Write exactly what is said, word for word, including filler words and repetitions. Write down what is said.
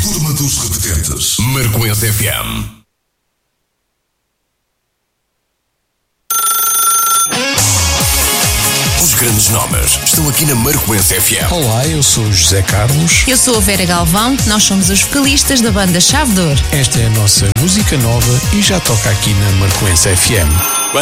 Turma dos Repetentes. Marcoense F M. Os grandes nomes estão aqui na Marcoense F M. Olá, eu sou o José Carlos. Eu sou a Vera Galvão, nós somos os vocalistas da banda Chave de Ouro. Esta é a nossa música nova e já toca aqui na Marcoense F M.